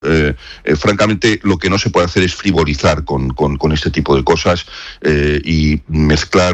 francamente lo que no se puede hacer es frivolizar con este tipo de cosas y mezclar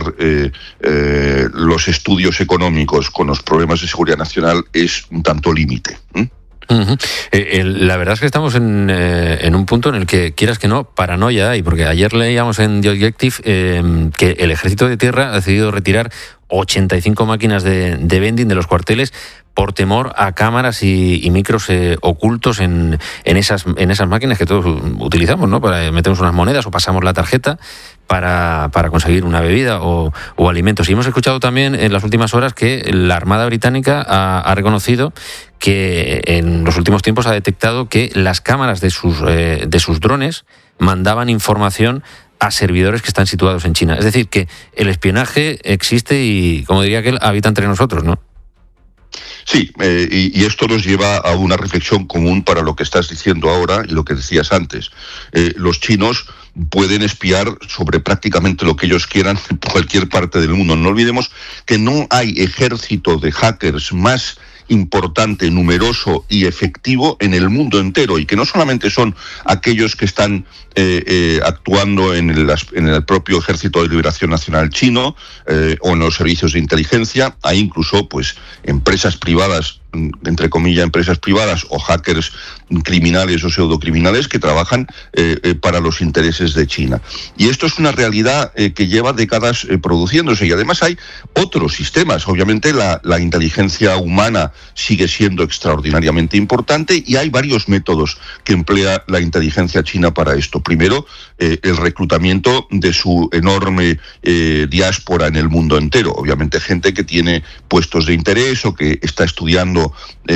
los estudios económicos con los problemas de seguridad nacional es un tanto límite. Uh-huh. La verdad es que estamos en un punto en el que, quieras que no, paranoia hay, porque ayer leíamos en The Objective que el Ejército de Tierra ha decidido retirar 85 máquinas de vending de los cuarteles por temor a cámaras y micros ocultos en esas máquinas que todos utilizamos, ¿no? Para metemos unas monedas o pasamos la tarjeta para conseguir una bebida o alimentos. Y hemos escuchado también en las últimas horas que la Armada Británica ha reconocido que en los últimos tiempos ha detectado que las cámaras de sus drones mandaban información a servidores que están situados en China. Es decir, que el espionaje existe y, como diría aquel, habita entre nosotros, ¿no? Sí, y esto nos lleva a una reflexión común para lo que estás diciendo ahora y lo que decías antes. Los chinos pueden espiar sobre prácticamente lo que ellos quieran en cualquier parte del mundo. No olvidemos que no hay ejército de hackers más importante, numeroso y efectivo en el mundo entero, y que no solamente son aquellos que están actuando en el propio Ejército de Liberación Nacional chino o en los servicios de inteligencia. Hay incluso pues empresas privadas, entre comillas empresas privadas, o hackers criminales o pseudocriminales que trabajan para los intereses de China. Y esto es una realidad que lleva décadas produciéndose, y además hay otros sistemas. Obviamente la inteligencia humana sigue siendo extraordinariamente importante, y hay varios métodos que emplea la inteligencia china para esto. Primero, el reclutamiento de su enorme diáspora en el mundo entero. Obviamente gente que tiene puestos de interés o que está estudiando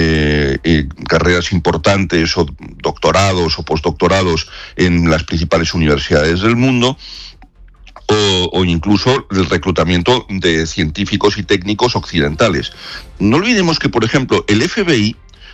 carreras importantes o doctorados o postdoctorados en las principales universidades del mundo, o incluso el reclutamiento de científicos y técnicos occidentales. No olvidemos que, por ejemplo, el FBI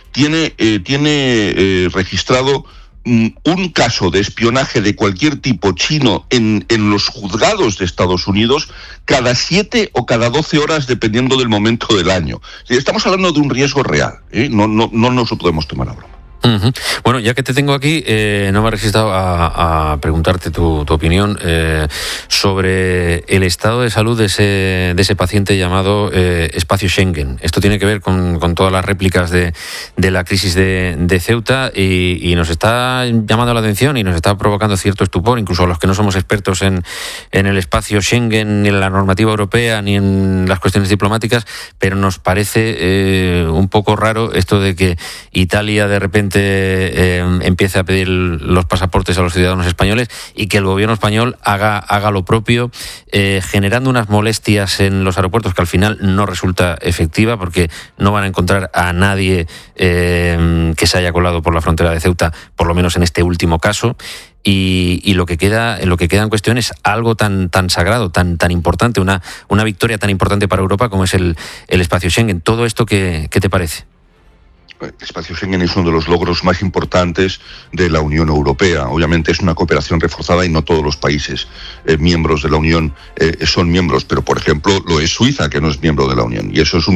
tiene registrado un caso de espionaje de cualquier tipo chino en los juzgados de Estados Unidos cada 7 o cada 12 horas, dependiendo del momento del año. Estamos hablando de un riesgo real, no nos lo podemos tomar a broma. Uh-huh. Bueno, ya que te tengo aquí, no me he resistido a preguntarte tu opinión sobre el estado de salud de ese paciente llamado espacio Schengen. Esto tiene que ver con todas las réplicas de la crisis de Ceuta y nos está llamando la atención y nos está provocando cierto estupor, incluso a los que no somos expertos en el espacio Schengen, ni en la normativa europea, ni en las cuestiones diplomáticas, pero nos parece un poco raro esto de que Italia de repente empiece a pedir los pasaportes a los ciudadanos españoles y que el gobierno español haga lo propio, generando unas molestias en los aeropuertos que al final no resulta efectiva, porque no van a encontrar a nadie que se haya colado por la frontera de Ceuta, por lo menos en este último caso. Y lo que queda en cuestión es algo tan sagrado, tan importante, una victoria tan importante para Europa como es el espacio Schengen. ¿Todo esto qué te parece? El espacio Schengen es uno de los logros más importantes de la Unión Europea. Obviamente es una cooperación reforzada y no todos los países miembros de la Unión son miembros, pero por ejemplo lo es Suiza, que no es miembro de la Unión, y eso es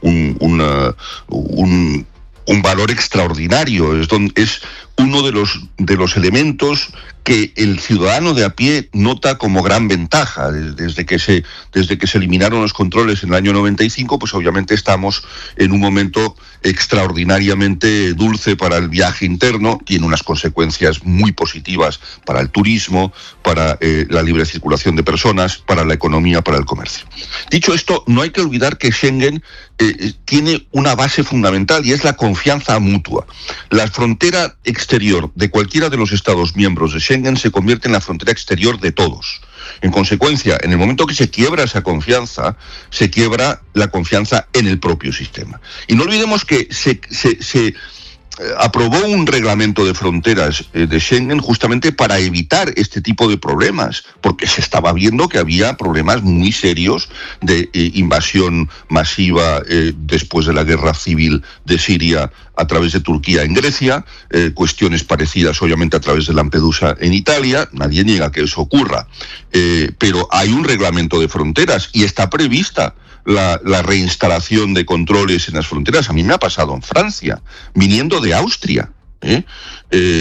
un valor extraordinario. Es uno de los elementos que el ciudadano de a pie nota como gran ventaja. Desde que se eliminaron los controles en el año 95, pues obviamente estamos en un momento extraordinariamente dulce para el viaje interno. Tiene unas consecuencias muy positivas para el turismo, para la libre circulación de personas, para la economía, para el comercio. Dicho esto, no hay que olvidar que Schengen tiene una base fundamental, y es la confianza mutua. La frontera exterior de cualquiera de los Estados miembros de Schengen se convierte en la frontera exterior de todos. En consecuencia, en el momento que se quiebra esa confianza, se quiebra la confianza en el propio sistema. Y no olvidemos que se aprobó un reglamento de fronteras de Schengen justamente para evitar este tipo de problemas, porque se estaba viendo que había problemas muy serios de invasión masiva después de la guerra civil de Siria a través de Turquía en Grecia, cuestiones parecidas obviamente a través de Lampedusa en Italia. Nadie niega que eso ocurra, pero hay un reglamento de fronteras y está prevista la reinstalación de controles en las fronteras. A mí me ha pasado en Francia, viniendo de Austria.